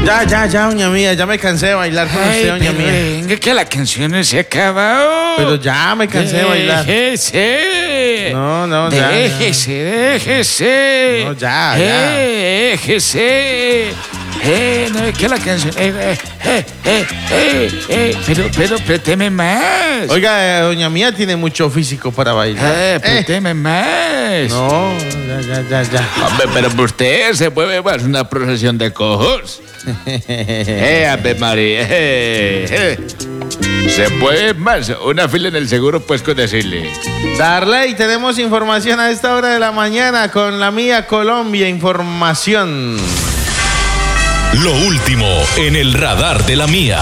Ya, doña mía, ya me cansé de bailar con usted, doña mía. Venga, que la canción no se ha acabado. Pero ya me cansé de bailar. Déjese. No, Déjese. No, ya. Déjese. No, es que la canción. Pero présteme más. Oiga, doña mía tiene mucho físico para bailar. Présteme más. No, ya. Hombre, pero por usted se puede más una procesión de cojos. Ave María. Se puede más una fila en el seguro, pues con decirle. Darley, tenemos información a esta hora de la mañana con la mía Colombia. Información. Lo último en el radar de la mía.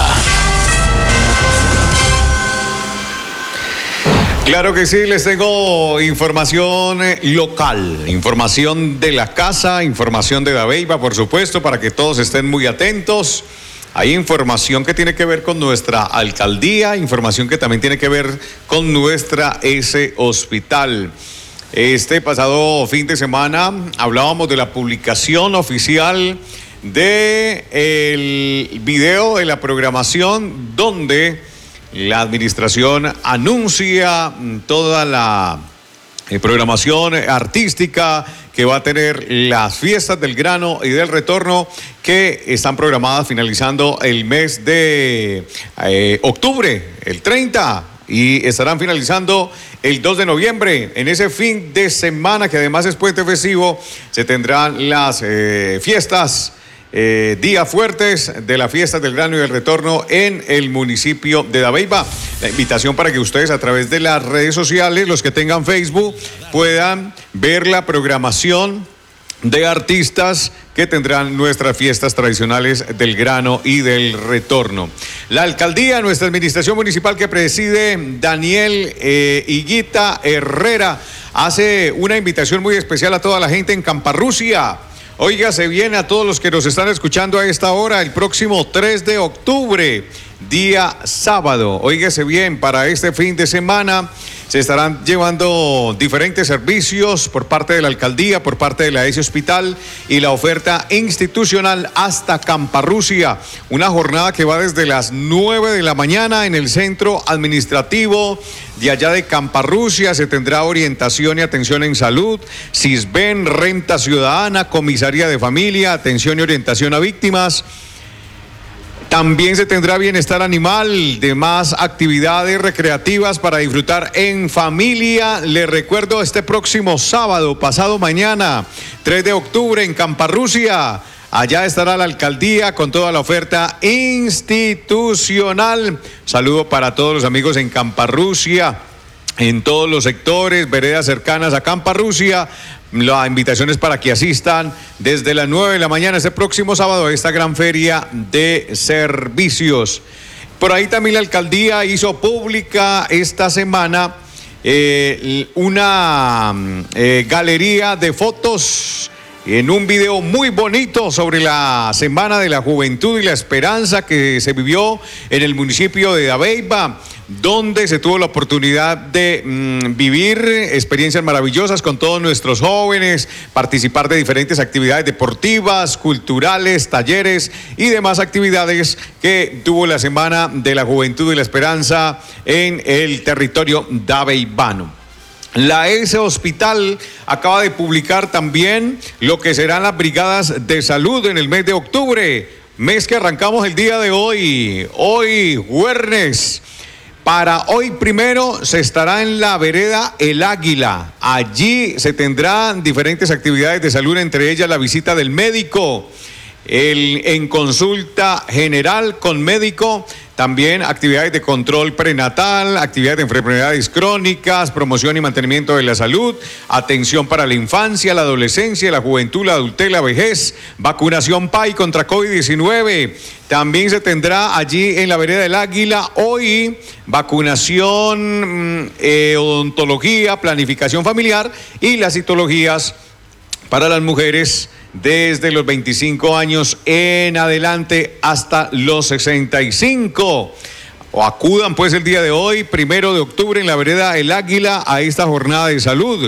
Claro que sí, les tengo información local, información de la casa, información de Dabeiba, por supuesto, para que todos estén muy atentos. Hay información que tiene que ver con nuestra alcaldía, información que también tiene que ver con nuestra hospital. Este pasado fin de semana hablábamos de la publicación oficial del video de la programación donde la administración anuncia toda la programación artística que va a tener las fiestas del grano y del retorno que están programadas finalizando el mes de octubre, el 30, y estarán finalizando el 2 de noviembre. En ese fin de semana, que además es puente festivo, se tendrán las fiestas días fuertes de la fiesta del grano y del retorno en el municipio de Dabeiba. La invitación para que ustedes a través de las redes sociales, los que tengan Facebook, puedan ver la programación de artistas que tendrán nuestras fiestas tradicionales del grano y del retorno. La alcaldía, nuestra administración municipal que preside Daniel Higuita Herrera, hace una invitación muy especial a toda la gente en Camparrusia. Óigase bien a todos los que nos están escuchando a esta hora, el próximo 3 de octubre, día sábado. Óigase bien, para este fin de semana se estarán llevando diferentes servicios por parte de la alcaldía, por parte de la hospital y la oferta institucional hasta Camparrusia. Una jornada que va desde las 9 de la mañana en el centro administrativo de allá de Camparrusia. Se tendrá orientación y atención en salud, CISBEN, renta ciudadana, comisaría de familia, atención y orientación a víctimas. También se tendrá bienestar animal, demás actividades recreativas para disfrutar en familia. Les recuerdo, este próximo sábado, pasado mañana, 3 de octubre en Camparrusia. Allá estará la alcaldía con toda la oferta institucional. Saludo para todos los amigos en Camparrusia, en todos los sectores, veredas cercanas a Camparrusia. La invitación es para que asistan desde las 9 de la mañana este próximo sábado a esta gran feria de servicios. Por ahí también la alcaldía hizo pública esta semana una galería de fotos en un video muy bonito sobre la Semana de la Juventud y la Esperanza que se vivió en el municipio de Dabeiba, donde se tuvo la oportunidad de vivir experiencias maravillosas con todos nuestros jóvenes, participar de diferentes actividades deportivas, culturales, talleres y demás actividades que tuvo la Semana de la Juventud y la Esperanza en el territorio dabeibano. La hospital acaba de publicar también lo que serán las brigadas de salud en el mes de octubre, mes que arrancamos el día de hoy jueves. Para hoy primero se estará en la vereda El Águila. Allí se tendrán diferentes actividades de salud, entre ellas la visita del médico, en consulta general con médico, también actividades de control prenatal, actividades de enfermedades crónicas, promoción y mantenimiento de la salud, atención para la infancia, la adolescencia, la juventud, la adultez, la vejez, vacunación PAI contra COVID-19. También se tendrá allí en la vereda del Águila hoy vacunación, odontología, planificación familiar y las citologías para las mujeres desde los 25 años en adelante hasta los 65. O acudan pues el día de hoy, 1 de octubre, en la vereda El Águila a esta jornada de salud.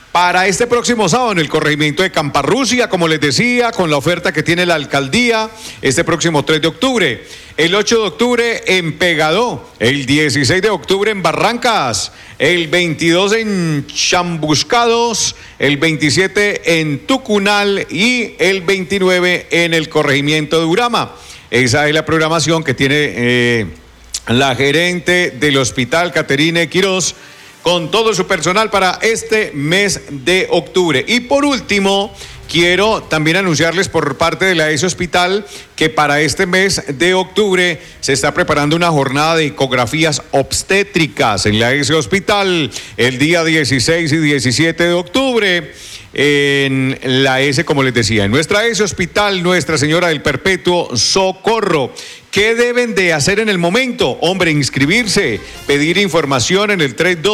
Para este próximo sábado en el corregimiento de Camparrusia, como les decía, con la oferta que tiene la alcaldía, este próximo 3 de octubre, el 8 de octubre en Pegadó, el 16 de octubre en Barrancas, el 22 en Chambuscados, el 27 en Tucunal y el 29 en el corregimiento de Urama. Esa es la programación que tiene la gerente del hospital, Caterine Quiroz, con todo su personal para este mes de octubre. Y por último, quiero también anunciarles por parte de la ESE Hospital que para este mes de octubre se está preparando una jornada de ecografías obstétricas en la ESE Hospital el día 16 y 17 de octubre. En la ESE, como les decía, en nuestra ESE Hospital, Nuestra Señora del Perpetuo Socorro. ¿Qué deben de hacer en el momento? Hombre, inscribirse, pedir información en el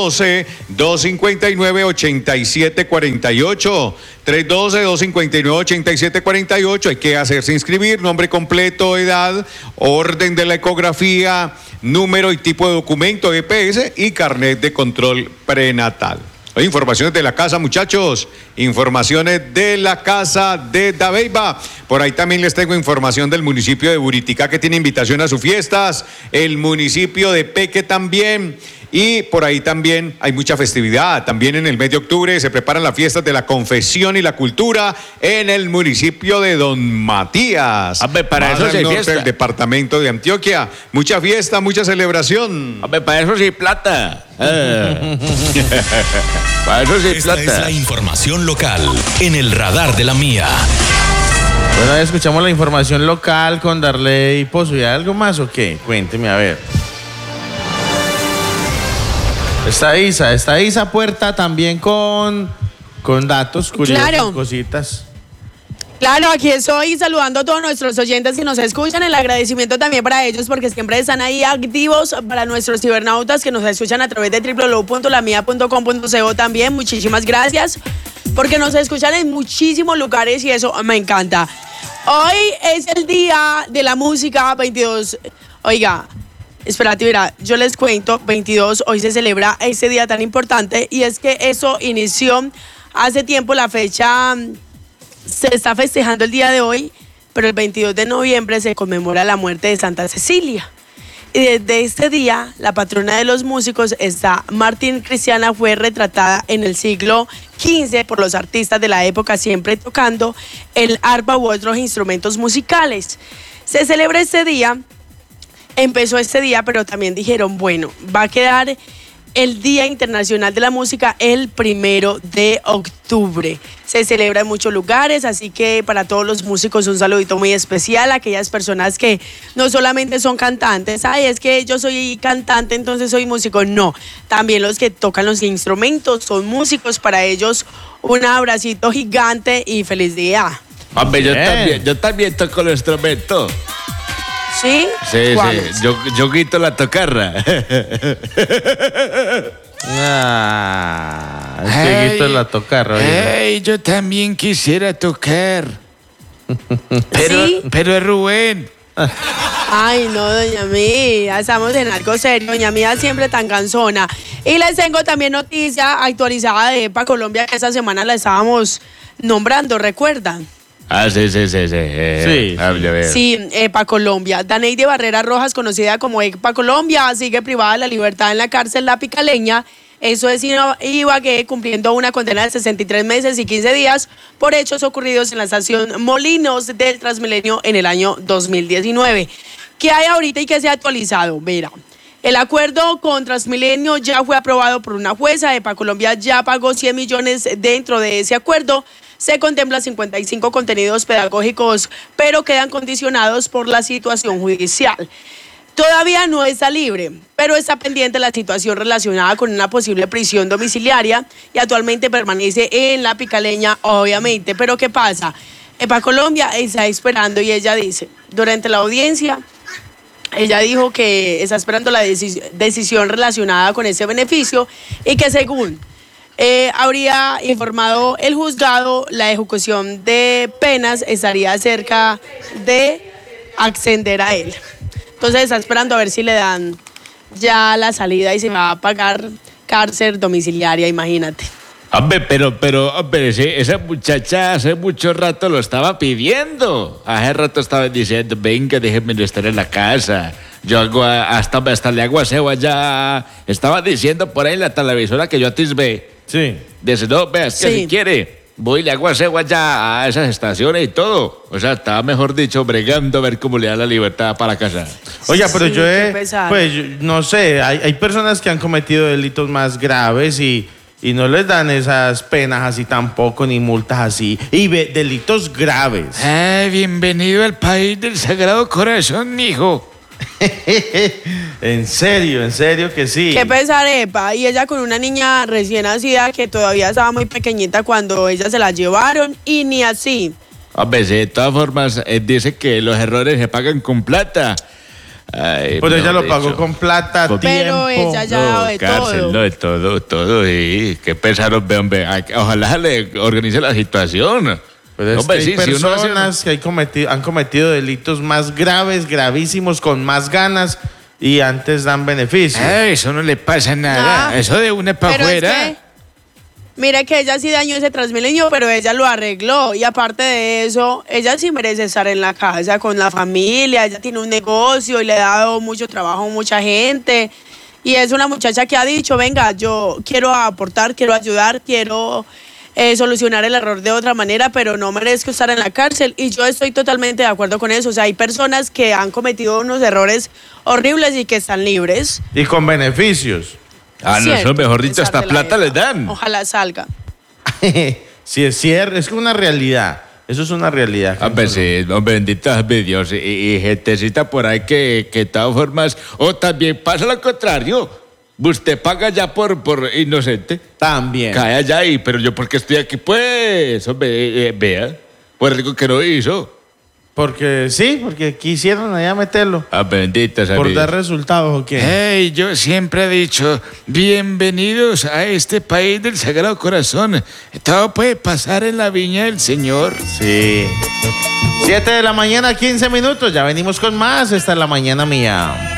312-259-8748. 312-259-8748. Hay que hacerse inscribir, nombre completo, edad, orden de la ecografía, número y tipo de documento, EPS y carnet de control prenatal. Informaciones de la casa, muchachos. Informaciones de la casa de Dabeiba. Por ahí también les tengo información del municipio de Buriticá, que tiene invitación a sus fiestas. El municipio de Peque también. Y por ahí también hay mucha festividad. También en el mes de octubre se preparan las fiestas de la confesión y la cultura en el municipio de Don Matías. Para eso sí hay fiesta. El departamento de Antioquia. Mucha fiesta, mucha celebración. Para eso sí plata. Para eso sí Esta plata. es la información local en el radar de la mía. Bueno, escuchamos la información local con Darley Pozo. ¿Y hay algo más o qué? Cuénteme, a ver. Está Isa Puerta también con datos curiosos, Claro. cositas. Claro, aquí estoy saludando a todos nuestros oyentes que nos escuchan. El agradecimiento también para ellos porque siempre están ahí activos. Para nuestros cibernautas que nos escuchan a través de www.lamia.com.co también. Muchísimas gracias porque nos escuchan en muchísimos lugares y eso me encanta. Hoy es el día de la música 22. Oiga, espérate, mira, yo les cuento, 22, hoy se celebra este día tan importante y es que eso inició hace tiempo, la fecha se está festejando el día de hoy, pero el 22 de noviembre se conmemora la muerte de Santa Cecilia. Y desde este día, la patrona de los músicos, Martín Cristiana, fue retratada en el siglo XV por los artistas de la época, siempre tocando el arpa u otros instrumentos musicales. Se celebra este día. Empezó este día, pero también dijeron, bueno, va a quedar el Día Internacional de la Música el 1 de octubre. Se celebra en muchos lugares, así que para todos los músicos un saludito muy especial a aquellas personas que no solamente son cantantes, ay, es que yo soy cantante, entonces soy músico. No, también los que tocan los instrumentos son músicos. Para ellos un abracito gigante y feliz día. Hombre, yo también toco el instrumento. ¿Sí? Sí, ¿Cuáles? sí. Yo quito la tocarra. Chiquito la tocarra. Ay, yo también quisiera tocar. ¿Sí? Pero es Rubén. Ay, no, doña Mía, estamos en algo serio. Doña Mía siempre tan cansona. Y les tengo también noticia actualizada de EPA Colombia, que esta semana la estábamos nombrando, ¿recuerdan? Ah, sí. Sí. Hable, a ver. Sí, EPA Colombia. Daneide Barrera Rojas, conocida como EPA Colombia, sigue privada de la libertad en la cárcel La Picaleña. Eso es Ibagué, cumpliendo una condena de 63 meses y 15 días por hechos ocurridos en la estación Molinos del Transmilenio en el año 2019. ¿Qué hay ahorita y qué se ha actualizado? Mira, el acuerdo con Transmilenio ya fue aprobado por una jueza. EPA Colombia ya pagó 100 millones dentro de ese acuerdo. Se contempla 55 contenidos pedagógicos, pero quedan condicionados por la situación judicial. Todavía no está libre, pero está pendiente la situación relacionada con una posible prisión domiciliaria y actualmente permanece en La Picaleña, obviamente. Pero ¿qué pasa? EPA Colombia está esperando y ella dice, durante la audiencia, ella dijo que está esperando la decisión relacionada con ese beneficio y que según habría informado el juzgado, la ejecución de penas estaría cerca de ascender a él. Entonces está esperando a ver si le dan ya la salida y se va a pagar cárcel domiciliaria, imagínate. Hombre, hombre, sí, esa muchacha hace mucho rato lo estaba pidiendo. Hace rato estaba diciendo, venga, déjeme estar en la casa. Yo hago hasta le hago aseo allá. Estaba diciendo por ahí en la televisora que yo atisbé. Sí. Dice, no, veas que Sí. si quiere, voy y le hago aseo allá a esas estaciones y todo. O sea, estaba, mejor dicho, bregando a ver cómo le da la libertad para casa. Oiga, pero Sí, yo qué pesar. pues no sé, hay personas que han cometido delitos más graves y no les dan esas penas así tampoco, ni multas así. Y delitos graves. Ay, bienvenido al país del Sagrado Corazón, mijo. En serio que sí. Qué pesar, epa. Y ella con una niña recién nacida que todavía estaba muy pequeñita cuando ella se la llevaron y ni así. Hombre, sí, de todas formas, dice que los errores se pagan con plata. Ay, Pero ella mejor lo pagó dicho. con plata, Con- Pero tiempo. ella ya ha dado de cárcel, todo. no, de todo, sí. Qué pesar, hombre. Ojalá le organice la situación. Pero es Hombre, que hay sí, si uno hace- personas que han cometido delitos más graves, gravísimos, con más ganas y antes dan beneficio. Ay, eso no le pasa nada. Nah. Eso de una para Pero es afuera. que, mira que ella sí dañó ese Transmilenio, pero ella lo arregló. Y aparte de eso, ella sí merece estar en la casa con la familia. Ella tiene un negocio y le ha dado mucho trabajo a mucha gente. Y es una muchacha que ha dicho, venga, yo quiero aportar, quiero ayudar, quiero solucionar el error de otra manera, pero no merezco estar en la cárcel. Y yo estoy totalmente de acuerdo con eso. O sea, hay personas que han cometido unos errores horribles y que están libres. Y con beneficios. Ah, no, eso Cierto, mejor dicho, pesar hasta de la plata le época. dan. Ojalá salga. Sí, es cierto, es que una realidad. Eso es una realidad. Hombre, sí, hombre, bendito sea Dios. Y gentecita por ahí que de todas formas, o también pasa lo contrario. Usted paga ya por inocente. También. Cae allá ahí, pero yo porque estoy aquí, pues, hombre, vea, por algo que no hizo. Porque quisieron allá meterlo. Ah, bendita sea Por Dios. dar resultados o qué. Hey, yo siempre he dicho, bienvenidos a este país del Sagrado Corazón. Todo puede pasar en la viña del Señor. Sí. 7 de la mañana, 15 minutos. Ya venimos con más. Esta es la mañana mía.